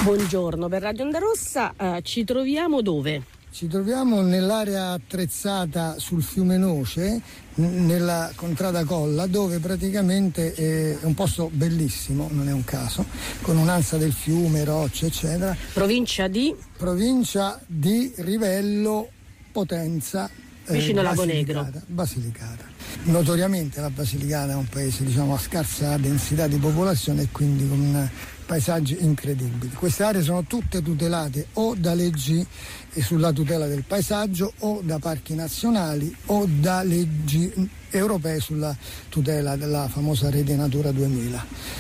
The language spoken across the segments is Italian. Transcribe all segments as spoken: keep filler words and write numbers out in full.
Buongiorno, per Radio Onda Rossa eh, ci troviamo dove? Ci troviamo nell'area attrezzata sul fiume Noce, n- nella contrada Colla, dove praticamente è un posto bellissimo, non è un caso, con un'ansa del fiume, rocce, eccetera. Provincia di? Provincia di Rivello, Potenza, vicino eh, Lago Basilicata, Negro. Basilicata. Notoriamente la Basilicata è un paese, diciamo, a scarsa densità di popolazione e quindi con paesaggi incredibili. Queste aree sono tutte tutelate o da leggi sulla tutela del paesaggio o da parchi nazionali o da leggi europee sulla tutela della famosa rete Natura duemila.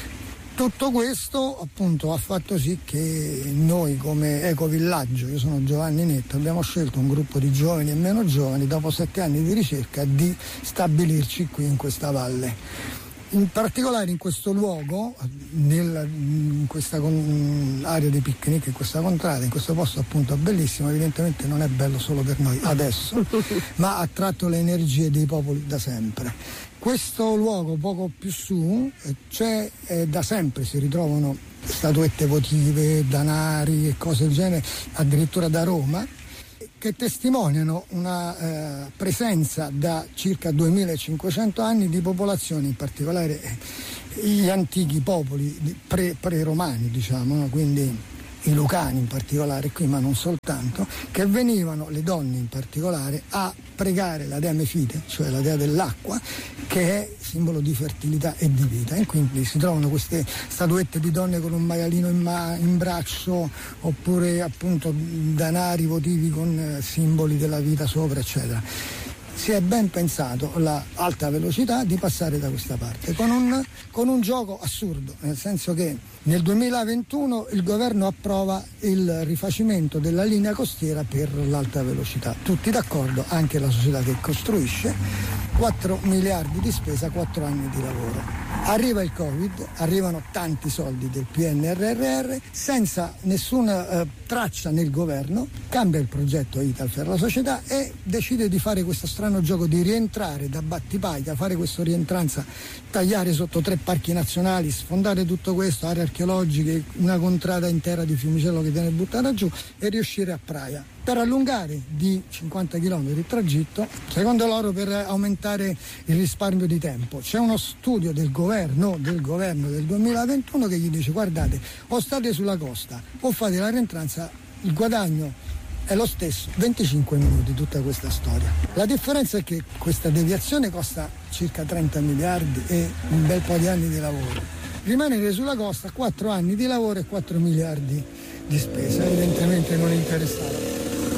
Tutto questo appunto ha fatto sì che noi come ecovillaggio, io sono Giovanni Netto, abbiamo scelto un gruppo di giovani e meno giovani dopo sette anni di ricerca di stabilirci qui in questa valle. In particolare in questo luogo, nel, in questa con, area di picnic, in questa contrada, in questo posto appunto bellissimo, evidentemente non è bello solo per noi adesso, ma ha attratto le energie dei popoli da sempre. Questo luogo poco più su, c'è eh, da sempre, si ritrovano statuette votive, danari e cose del genere, addirittura da Roma, che testimoniano una eh, presenza da circa duemilacinquecento anni di popolazioni, in particolare eh, gli antichi popoli pre, pre-romani, diciamo, no? Quindi i lucani in particolare qui, ma non soltanto, che venivano, le donne in particolare, a pregare la dea Mefite, cioè la dea dell'acqua, che è simbolo di fertilità e di vita. E quindi si trovano queste statuette di donne con un maialino in, ma- in braccio, oppure appunto danari votivi con eh, simboli della vita sopra, eccetera. Si è ben pensato l'alta velocità di passare da questa parte con un, con un gioco assurdo, nel senso che nel duemilaventuno il governo approva il rifacimento della linea costiera per l'alta velocità. Tutti d'accordo, anche la società che costruisce, quattro miliardi di spesa, quattro anni di lavoro. Arriva il Covid, arrivano tanti soldi del P N R R R, senza nessuna eh, traccia nel governo, cambia il progetto Italfer, la società, e decide di fare questo strano gioco di rientrare da Battipaglia, fare questa rientranza, tagliare sotto tre parchi nazionali, sfondare tutto questo, aree archeologiche, una contrada intera di Fiumicello che viene buttata giù e riuscire a Praia, per allungare di cinquanta chilometri il tragitto, secondo loro per aumentare il risparmio di tempo. C'è uno studio del governo, del governo del duemilaventuno che gli dice: guardate, o state sulla costa o fate la rientranza, il guadagno è lo stesso, venticinque minuti tutta questa storia. La differenza è che questa deviazione costa circa trenta miliardi e un bel po' di anni di lavoro. Rimanere sulla costa, quattro anni di lavoro e quattro miliardi di spesa, evidentemente non interessava.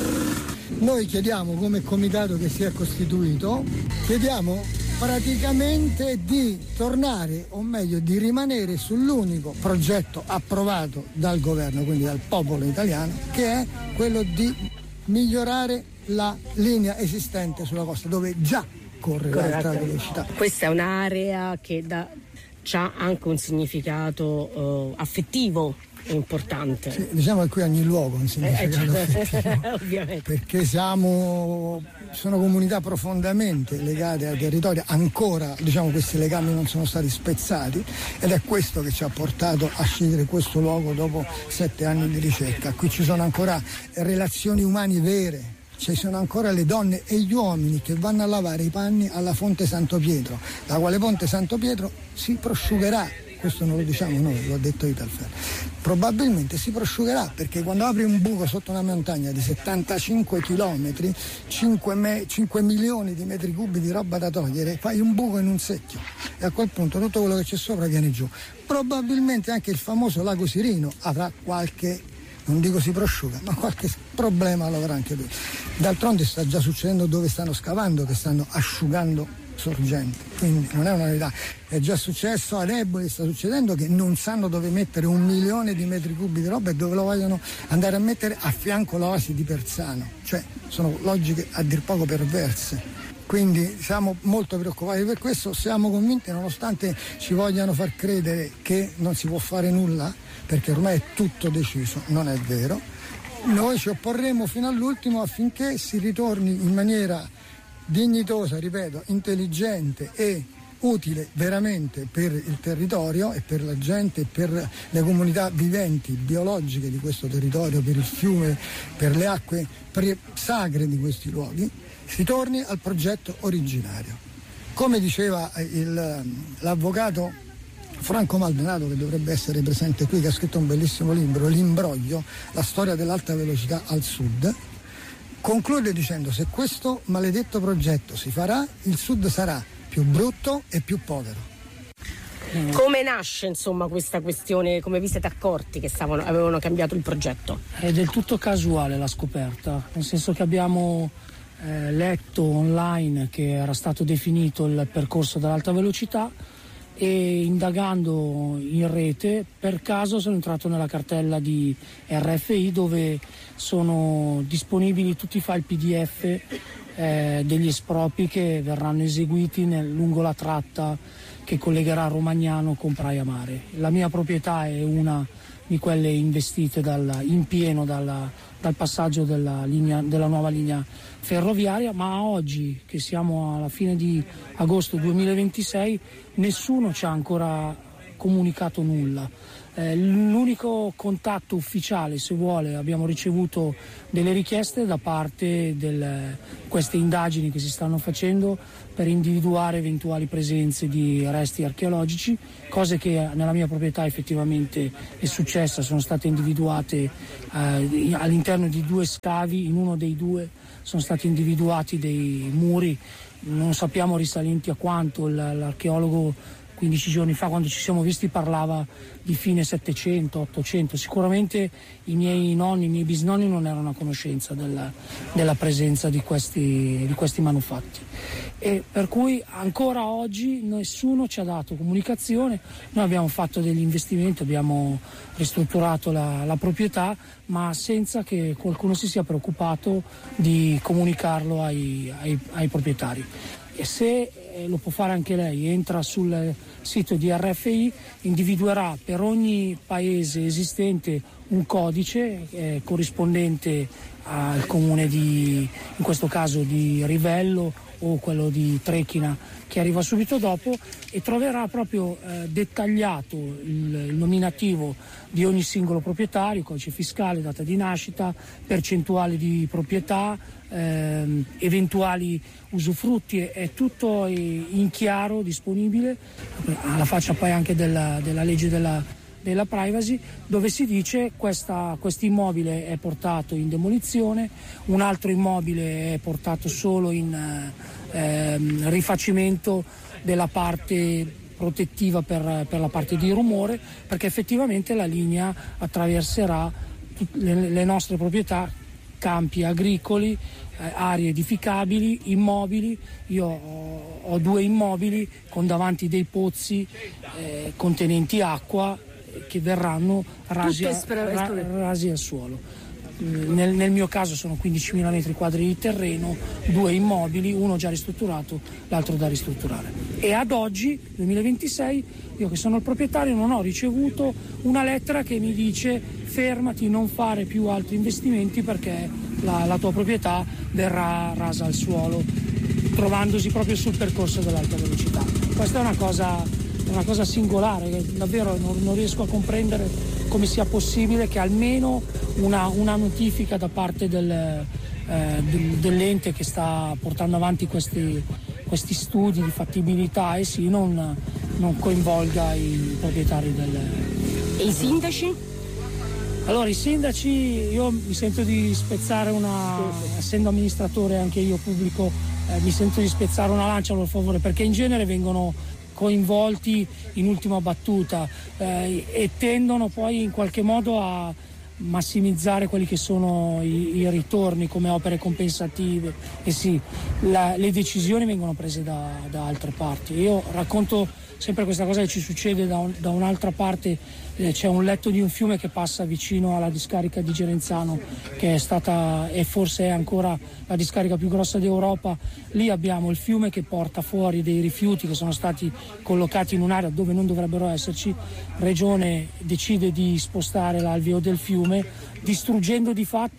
Noi chiediamo, come comitato che si è costituito, chiediamo praticamente di tornare, o meglio di rimanere sull'unico progetto approvato dal governo, quindi dal popolo italiano, che è quello di migliorare la linea esistente sulla costa, dove già corre l'alta velocità. Questa è un'area che da, ha anche un significato uh, affettivo importante. Sì, diciamo che qui ogni luogo è un significato eh, affettivo, ovviamente, perché siamo sono comunità profondamente legate ai territori, ancora diciamo questi legami non sono stati spezzati, ed è questo che ci ha portato a scegliere questo luogo dopo sette anni di ricerca. Qui ci sono ancora relazioni umane vere, ci sono ancora le donne e gli uomini che vanno a lavare i panni alla fonte Santo Pietro, la quale fonte Santo Pietro si prosciugherà. Questo non lo diciamo noi, l'ho detto Italfer. Probabilmente si prosciugherà, perché quando apri un buco sotto una montagna di settantacinque chilometri, cinque, me, cinque milioni di metri cubi di roba da togliere, fai un buco in un secchio e a quel punto tutto quello che c'è sopra viene giù. Probabilmente anche il famoso lago Sirino avrà qualche, non dico si prosciuga, ma qualche problema lo avrà anche lui. D'altronde sta già succedendo dove stanno scavando, che stanno asciugando sorgenti, quindi non è una novità. È già successo ad Eboli, sta succedendo che non sanno dove mettere un milione di metri cubi di roba e dove lo vogliono andare a mettere a fianco l'oasi di Persano, cioè sono logiche a dir poco perverse. Quindi siamo molto preoccupati per questo, siamo convinti, nonostante ci vogliano far credere che non si può fare nulla, perché ormai è tutto deciso, non è vero. Noi ci opporremo fino all'ultimo affinché si ritorni in maniera dignitosa, ripeto, intelligente e utile veramente per il territorio e per la gente e per le comunità viventi, biologiche di questo territorio, per il fiume, per le acque pre- sacre di questi luoghi, si torni al progetto originario. Come diceva il, l'avvocato Franco Maldonato, che dovrebbe essere presente qui, che ha scritto un bellissimo libro, L'imbroglio, la storia dell'alta velocità al sud, conclude dicendo: se questo maledetto progetto si farà, il sud sarà più brutto e più povero. Come nasce insomma questa questione? Come vi siete accorti che stavano, avevano cambiato il progetto? È del tutto casuale la scoperta, nel senso che abbiamo eh, letto online che era stato definito il percorso dell'alta velocità e indagando in rete per caso sono entrato nella cartella di R F I dove sono disponibili tutti i file P D F eh, degli espropri che verranno eseguiti nel, lungo la tratta che collegherà Romagnano con Praia Mare. La mia proprietà è una di quelle investite dal, in pieno dalla, dal passaggio della, linea, della nuova linea ferroviaria, ma oggi che siamo alla fine di agosto duemilaventisei nessuno ci ha ancora comunicato nulla. Eh, l'unico contatto ufficiale, se vuole, abbiamo ricevuto delle richieste da parte di queste indagini che si stanno facendo per individuare eventuali presenze di resti archeologici, cose che nella mia proprietà effettivamente è successa, sono state individuate eh, all'interno di due scavi, in uno dei due sono stati individuati dei muri, non sappiamo risalenti a quanto, l'archeologo quindici giorni fa quando ci siamo visti parlava di fine settecento, ottocento, sicuramente i miei nonni, i miei bisnonni non erano a conoscenza della, della presenza di questi, di questi manufatti e per cui ancora oggi nessuno ci ha dato comunicazione. Noi abbiamo fatto degli investimenti, abbiamo ristrutturato la, la proprietà, ma senza che qualcuno si sia preoccupato di comunicarlo ai, ai, ai proprietari. E se eh, lo può fare anche lei, entra sul sito di R F I, individuerà per ogni paese esistente un codice eh, corrispondente al comune di, in questo caso di Rivello o quello di Trechina che arriva subito dopo, e troverà proprio eh, dettagliato il, il nominativo di ogni singolo proprietario, codice fiscale, data di nascita, percentuale di proprietà, ehm, eventuali usufrutti, è tutto in chiaro, disponibile, alla faccia poi anche della, della legge della, della privacy, dove si dice questa, questo immobile è portato in demolizione, un altro immobile è portato solo in eh, rifacimento della parte protettiva per, per la parte di rumore, perché effettivamente la linea attraverserà le, le nostre proprietà, campi agricoli, eh, aree edificabili, immobili. Io ho, ho due immobili con davanti dei pozzi eh, contenenti acqua eh, che verranno rasi, a, ra, rasi al suolo. Nel, nel mio caso sono quindicimila metri quadri di terreno, due immobili, uno già ristrutturato, l'altro da ristrutturare. E ad oggi, duemilaventisei, io che sono il proprietario non ho ricevuto una lettera che mi dice fermati, non fare più altri investimenti perché la, la tua proprietà verrà rasa al suolo, trovandosi proprio sul percorso dell'alta velocità. Questa è una cosa, una cosa singolare, che davvero non, non riesco a comprendere come sia possibile che almeno una, una notifica da parte del, eh, dell'ente che sta portando avanti questi, questi studi di fattibilità e sì, non, non coinvolga i proprietari del... E i sindaci? Allora, i sindaci, io mi sento di spezzare una, essendo amministratore anche io pubblico, eh, mi sento di spezzare una lancia a loro favore, perché in genere vengono coinvolti in ultima battuta eh, e tendono poi in qualche modo a massimizzare quelli che sono i, i ritorni come opere compensative e sì, la, le decisioni vengono prese da, da altre parti. Io racconto sempre questa cosa che ci succede da, un, da un'altra parte, eh, c'è un letto di un fiume che passa vicino alla discarica di Gerenzano, che è stata e forse è ancora la discarica più grossa d'Europa. Lì abbiamo il fiume che porta fuori dei rifiuti che sono stati collocati in un'area dove non dovrebbero esserci. Regione decide di spostare l'alveo del fiume, distruggendo di fatto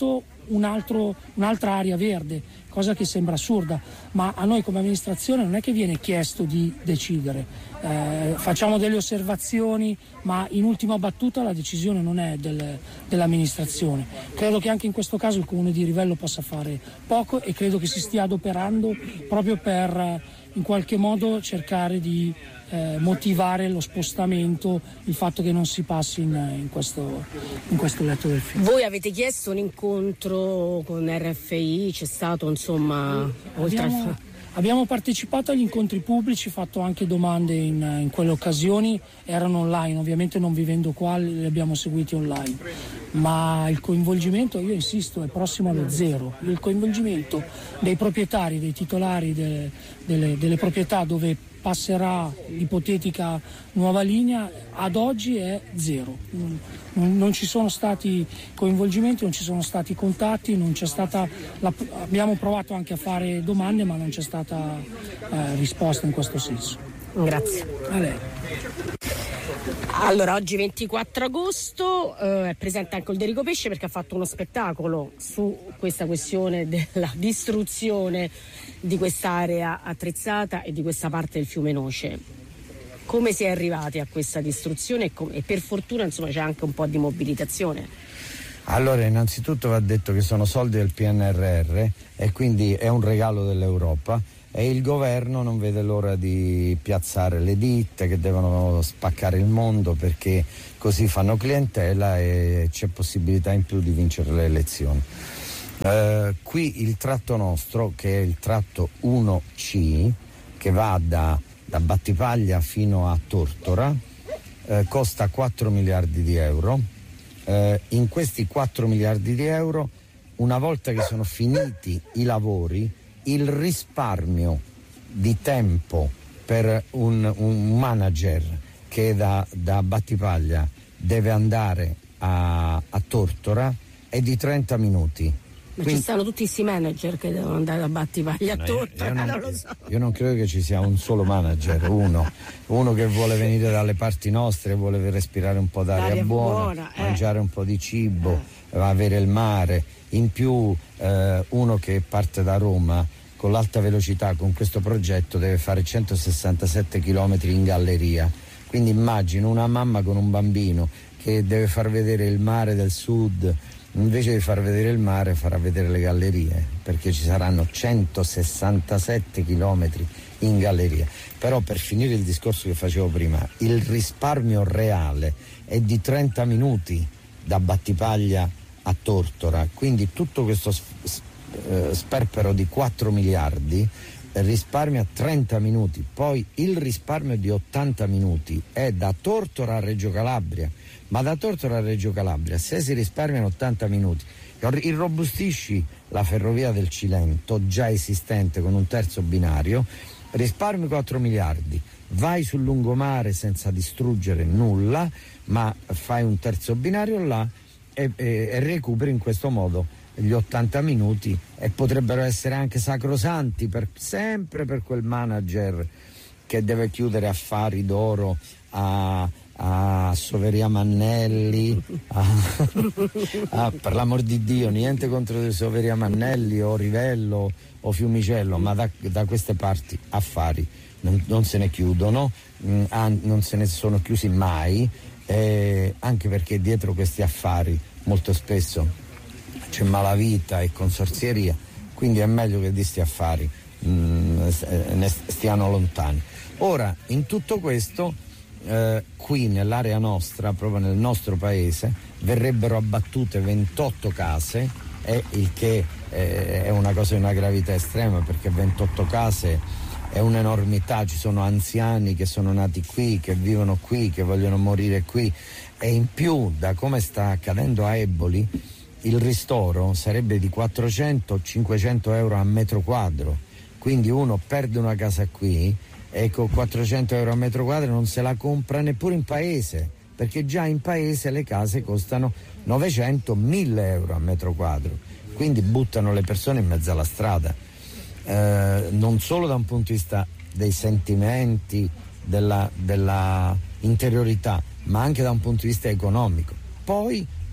un altro, un'altra area verde, cosa che sembra assurda, ma a noi come amministrazione non è che viene chiesto di decidere, eh, facciamo delle osservazioni, ma in ultima battuta la decisione non è del, dell'amministrazione. Credo che anche in questo caso il Comune di Rivello possa fare poco e credo che si stia adoperando proprio per eh, in qualche modo cercare di Eh, motivare lo spostamento, il fatto che non si passi in, in, questo, in questo letto del fiume. Voi avete chiesto un incontro con R F I, c'è stato insomma oltre abbiamo, al... abbiamo partecipato agli incontri pubblici, fatto anche domande in, in quelle occasioni, erano online, ovviamente non vivendo qua le abbiamo seguiti online, ma il coinvolgimento, io insisto, è prossimo allo zero. Il coinvolgimento dei proprietari, dei titolari de, delle, delle proprietà dove passerà l'ipotetica nuova linea ad oggi è zero. Non ci sono stati coinvolgimenti, non ci sono stati contatti, non c'è stata la, abbiamo provato anche a fare domande ma non c'è stata eh, risposta in questo senso. Grazie. A lei. Allora, oggi ventiquattro agosto eh, è presente anche Olderico Pesce perché ha fatto uno spettacolo su questa questione della distruzione di quest'area attrezzata e di questa parte del fiume Noce. Come si è arrivati a questa distruzione e, com- e per fortuna insomma c'è anche un po' di mobilitazione. Allora, innanzitutto va detto che sono soldi del P N R R e quindi è un regalo dell'Europa e il governo non vede l'ora di piazzare le ditte che devono spaccare il mondo perché così fanno clientela e c'è possibilità in più di vincere le elezioni. Uh, qui il tratto nostro, che è il tratto uno C, che va da, da Battipaglia fino a Tortora, uh, costa quattro miliardi di euro. Uh, in questi quattro miliardi di euro, una volta che sono finiti i lavori, il risparmio di tempo per un, un manager che da, da Battipaglia deve andare a, a Tortora è di trenta minuti. Ma Quindi, ci stanno tutti questi manager che devono andare a Battipaglia a Tortora, io, io non non, lo so. Io non credo che ci sia un solo manager, uno, uno che vuole venire dalle parti nostre, vuole respirare un po' d'aria L'aria buona, buona eh. mangiare un po' di cibo, eh. avere il mare, in più eh, uno che parte da Roma con l'alta velocità con questo progetto deve fare centosessantasette chilometri in galleria, quindi immagino una mamma con un bambino che deve far vedere il mare del sud, invece di far vedere il mare farà vedere le gallerie, perché ci saranno centosessantasette chilometri in galleria. Però per finire il discorso che facevo prima, il risparmio reale è di trenta minuti da Battipaglia a Tortora, quindi tutto questo sperpero di quattro miliardi risparmia trenta minuti, poi il risparmio di ottanta minuti è da Tortora a Reggio Calabria, ma da Tortora a Reggio Calabria se si risparmiano ottanta minuti irrobustisci la ferrovia del Cilento già esistente con un terzo binario, risparmi quattro miliardi, vai sul lungomare senza distruggere nulla ma fai un terzo binario là e, e, e recuperi in questo modo gli ottanta minuti e potrebbero essere anche sacrosanti per, sempre per quel manager che deve chiudere affari d'oro a, a Soveria Mannelli a, a, per l'amor di Dio niente contro Soveria Mannelli o Rivello o Fiumicello, ma da, da queste parti affari non, non se ne chiudono, mh, non se ne sono chiusi mai, eh, anche perché dietro questi affari molto spesso c'è malavita e consorzieria, quindi è meglio che di sti affari mh, ne stiano lontani. Ora, in tutto questo, eh, qui nell'area nostra, proprio nel nostro paese, verrebbero abbattute ventotto case, eh, il che eh, è una cosa di una gravità estrema, perché ventotto case è un'enormità, ci sono anziani che sono nati qui, che vivono qui, che vogliono morire qui, e in più, da come sta accadendo a Eboli, il ristoro sarebbe di quattrocento cinquecento euro a metro quadro, quindi uno perde una casa qui e con quattrocento euro a metro quadro non se la compra neppure in paese, perché già in paese le case costano novecento mille euro a metro quadro, quindi buttano le persone in mezzo alla strada, eh, non solo da un punto di vista dei sentimenti, della, della interiorità, ma anche da un punto di vista economico. Poi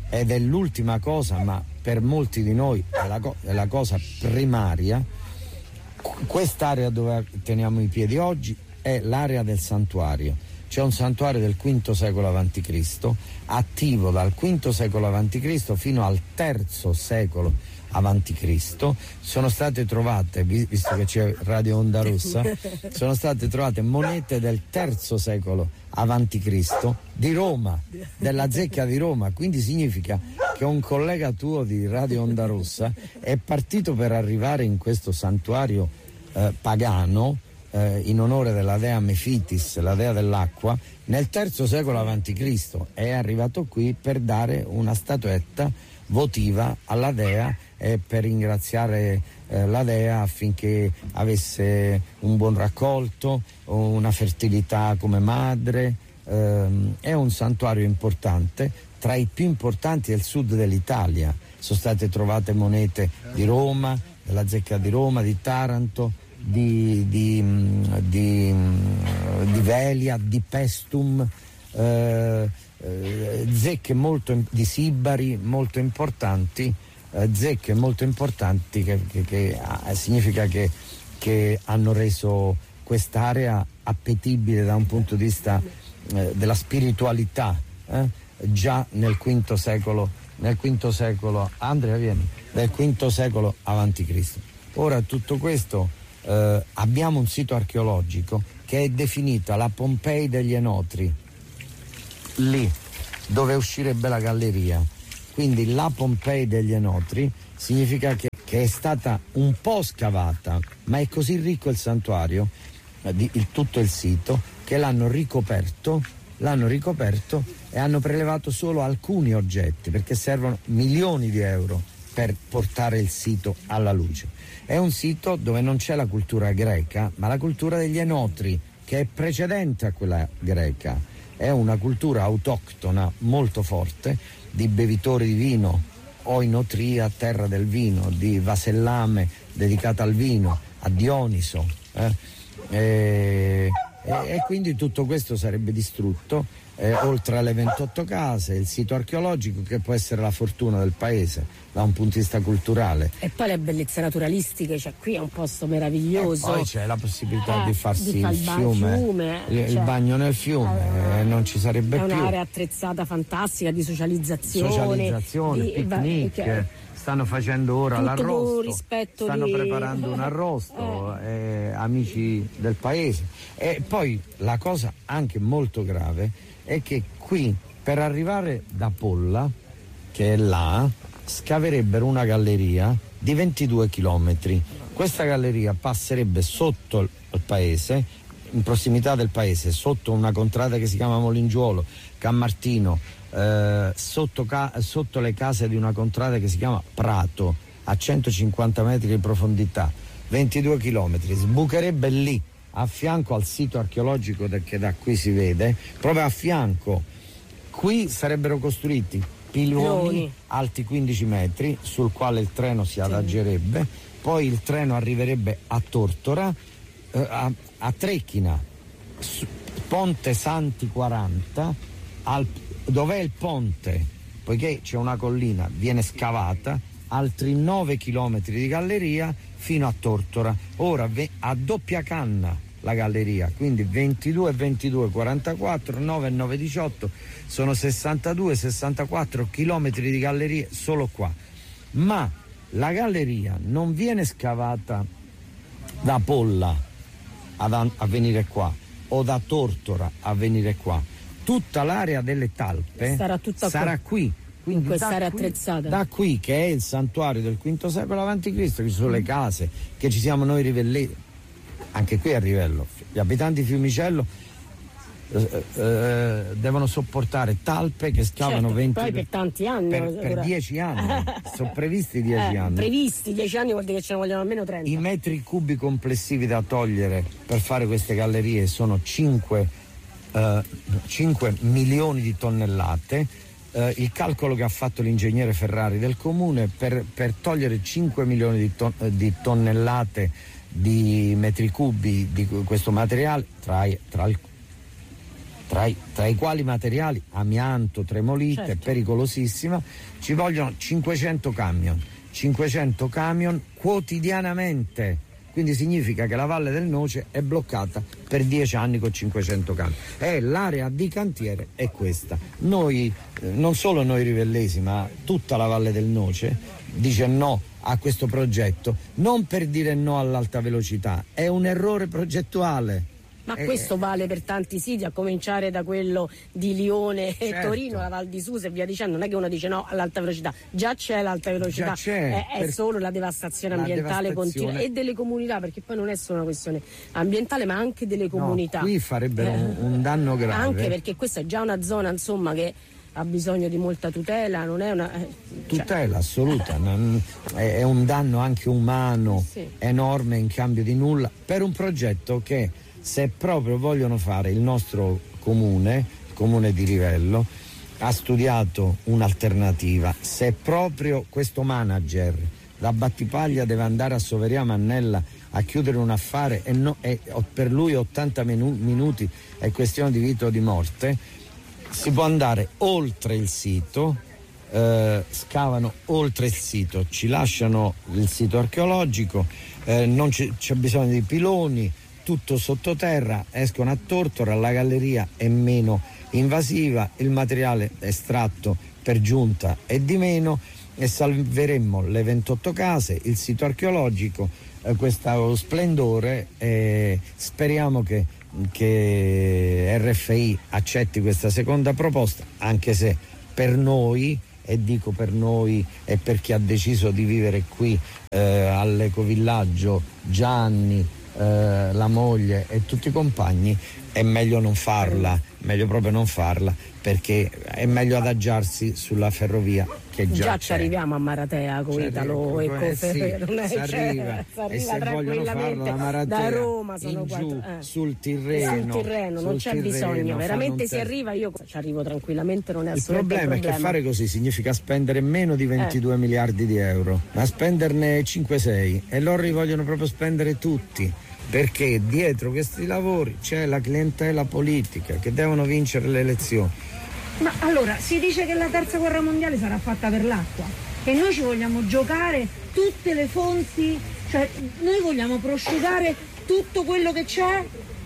ed è l'ultima cosa, ma per molti di noi è la, co- è la cosa primaria. Quest'area dove teniamo i piedi oggi è l'area del santuario. C'è un santuario del quinto secolo avanti Cristo, attivo dal quinto secolo avanti Cristo fino al terzo secolo avanti Cristo. Sono state trovate, visto che c'è Radio Onda Rossa, sono state trovate monete del terzo secolo avanti Cristo di Roma, della zecca di Roma. Quindi significa che un collega tuo di Radio Onda Rossa è partito per arrivare in questo santuario eh, pagano eh, in onore della dea Mefitis, la dea dell'acqua, nel terzo secolo avanti Cristo. È arrivato qui per dare una statuetta votiva alla dea e per ringraziare eh, la dea affinché avesse un buon raccolto, una fertilità come madre. Ehm, è un santuario importante, tra i più importanti del sud dell'Italia. Sono state trovate monete di Roma, della zecca di Roma, di Taranto, di, di, di, di Velia, di Pestum, eh, eh, zecche molto di Sibari molto importanti, eh, zecche molto importanti che, che, che ah, significa che, che hanno reso quest'area appetibile da un punto di vista eh, della spiritualità, eh, già nel quinto secolo, nel quinto secolo, Andrea vieni, nel quinto secolo avanti Cristo. Ora tutto questo, eh, abbiamo un sito archeologico che è definita la Pompei degli Enotri, lì dove uscirebbe la galleria. Quindi la Pompei degli Enotri significa che, che è stata un po' scavata, ma è così ricco il santuario, di, il, tutto il sito, che l'hanno ricoperto, l'hanno ricoperto e hanno prelevato solo alcuni oggetti, perché servono milioni di euro per portare il sito alla luce. È un sito dove non c'è la cultura greca, ma la cultura degli Enotri, che è precedente a quella greca. È una cultura autoctona molto forte, di bevitori di vino, oinotria, terra del vino, di vasellame dedicata al vino, a Dioniso, eh? e, e, e quindi tutto questo sarebbe distrutto, eh, oltre alle ventotto case, il sito archeologico, che può essere la fortuna del paese da un punto di vista culturale. E poi le bellezze naturalistiche, cioè qui è un posto meraviglioso. E poi c'è la possibilità eh, di farsi di far il ba- fiume, fiume il, cioè, il bagno nel fiume, eh, non ci sarebbe è più. È un'area attrezzata fantastica di socializzazione. Socializzazione, di, picnic. Va, stanno facendo ora l'arrosto, rispetto stanno di... preparando un arrosto, eh. Eh, amici del paese. E poi la cosa anche molto grave è che qui, per arrivare da Polla, che è là, scaverebbero una galleria di ventidue chilometri. Questa galleria passerebbe sotto il paese, in prossimità del paese, sotto una contrada che si chiama Molingiuolo, Cammartino, eh, sotto, ca- sotto le case di una contrada che si chiama Prato, a centocinquanta metri di profondità, ventidue chilometri, sbucherebbe lì, a fianco al sito archeologico che da qui si vede, proprio a fianco. Qui sarebbero costruiti piloni alti quindici metri, sul quale il treno si adagerebbe, poi il treno arriverebbe a Tortora, eh, a, a Trecchina, su, Ponte Santi quaranta, al, dov'è il ponte? Poiché c'è una collina, viene scavata, altri nove chilometri di galleria fino a Tortora. Ora ve, a doppia canna la galleria, quindi ventidue, ventidue, quarantaquattro, nove e nove, diciotto, sono sessantadue, sessantaquattro chilometri di gallerie solo qua. Ma la galleria non viene scavata da Polla ad, a venire qua o da Tortora a venire qua. Tutta l'area delle talpe sarà, tutta sarà qui. Quindi quest'area qui, attrezzata. Da qui, che è il santuario del quinto secolo avanti Cristo, che ci sono le case, che ci siamo noi rivelleti. Anche qui a Rivello, gli abitanti di Fiumicello eh, eh, devono sopportare talpe che scavano certo, venti poi per tanti anni, per, per dieci anni, sono previsti dieci eh, anni. Previsti dieci anni vuol dire che ce ne vogliono almeno trenta. I metri cubi complessivi da togliere per fare queste gallerie sono cinque, eh, cinque milioni di tonnellate. Eh, il calcolo che ha fatto l'ingegnere Ferrari del comune per, per togliere cinque milioni di, ton- di tonnellate di metri cubi di questo materiale, tra, tra il, tra i, tra i quali materiali amianto, tremolite, certo. pericolosissima, ci vogliono cinquecento camion, cinquecento camion quotidianamente. Quindi significa che la Valle del Noce è bloccata per dieci anni con cinquecento camion. E l'area di cantiere è questa. Noi, eh, non solo noi rivellesi, ma tutta la Valle del Noce dice no a questo progetto, non per dire no all'alta velocità, è un errore progettuale. Ma eh, questo vale per tanti siti, a cominciare da quello di Lione e certo. Torino, la Val di Susa e via dicendo. Non è che uno dice no all'alta velocità, già c'è l'alta velocità, già c'è, è, è solo la devastazione la ambientale devastazione. continua e delle comunità, perché poi non è solo una questione ambientale ma anche delle comunità. No, qui farebbero eh, un, un danno grave. Anche perché questa è già una zona, insomma, che ha bisogno di molta tutela, non è una eh, tutela cioè. assoluta, non, è, è un danno anche umano sì. enorme in cambio di nulla per un progetto che, se proprio vogliono fare, il nostro comune, il comune di Rivello, ha studiato un'alternativa. Se proprio questo manager da Battipaglia deve andare a Soveria Mannella a chiudere un affare e, no, e per lui ottanta minu- minuti è questione di vita o di morte, si può andare oltre il sito, eh, scavano oltre il sito, ci lasciano il sito archeologico, eh, non c- c'è bisogno di piloni, tutto sottoterra, escono a Tortora, la galleria è meno invasiva, il materiale estratto per giunta è di meno e salveremmo le ventotto case, il sito archeologico, eh, questo splendore, e speriamo che, che R F I accetti questa seconda proposta, anche se per noi, e dico per noi e per chi ha deciso di vivere qui eh, all'ecovillaggio, Gianni, Eh, la moglie e tutti i compagni, è meglio non farla, meglio proprio non farla, perché è meglio adagiarsi sulla ferrovia che già, già c'è. ci arriviamo a Maratea con Italo e con eh, sì, non si arriva, si arriva e se vogliono farlo da Maratea, da Roma sono in quattro, giù eh. sul Tirreno, sul Tirreno non c'è Tirreno, bisogno, veramente si te... arriva, io ci arrivo tranquillamente, non è il assolutamente problema, un problema è che fare così significa spendere meno di ventidue eh. miliardi di euro, ma spenderne cinque sei, e loro li vogliono proprio spendere tutti, perché dietro questi lavori c'è la clientela politica che devono vincere le elezioni. Ma allora si dice che la terza guerra mondiale sarà fatta per l'acqua e noi ci vogliamo giocare tutte le fonti, cioè noi vogliamo prosciugare tutto quello che c'è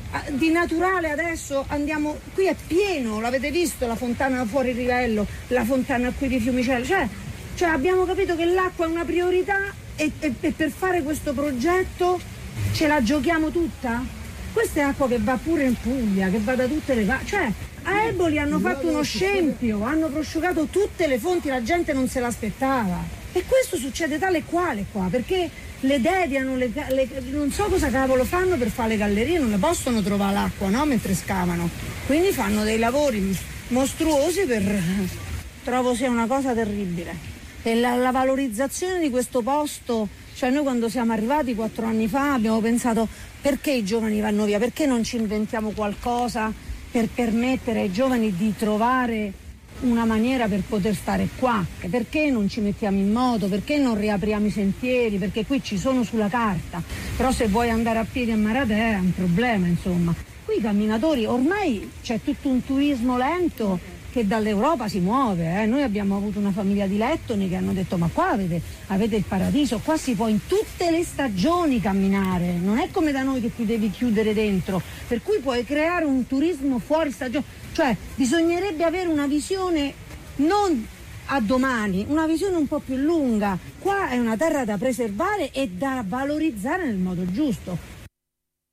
di naturale. Adesso andiamo, qui è pieno, l'avete visto, la fontana fuori Rivello, la fontana qui di Fiumicello, cioè, cioè abbiamo capito che l'acqua è una priorità e, e, e per fare questo progetto ce la giochiamo tutta? Questa è acqua che va pure in Puglia, che va da tutte le parti, cioè a Eboli hanno fatto uno scempio, hanno prosciugato tutte le fonti, la gente non se l'aspettava. E questo succede tale e quale qua, perché le deviano, le, le, non so cosa cavolo fanno per fare le gallerie, non le possono trovare l'acqua, no? Mentre scavano. Quindi fanno dei lavori mostruosi per... Trovo sia una cosa terribile. E la, la valorizzazione di questo posto, cioè noi quando siamo arrivati quattro anni fa abbiamo pensato perché i giovani vanno via, perché non ci inventiamo qualcosa per permettere ai giovani di trovare una maniera per poter stare qua, perché non ci mettiamo in moto, perché non riapriamo i sentieri, perché qui ci sono sulla carta, però se vuoi andare a piedi a Maratea è un problema, insomma. Qui i camminatori, ormai c'è tutto un turismo lento che dall'Europa si muove, eh. Noi abbiamo avuto una famiglia di lettoni che hanno detto ma qua avete, avete il paradiso, qua si può in tutte le stagioni camminare, non è come da noi che ti devi chiudere dentro, per cui puoi creare un turismo fuori stagione, cioè bisognerebbe avere una visione non a domani, una visione un po' più lunga. Qua è una terra da preservare e da valorizzare nel modo giusto.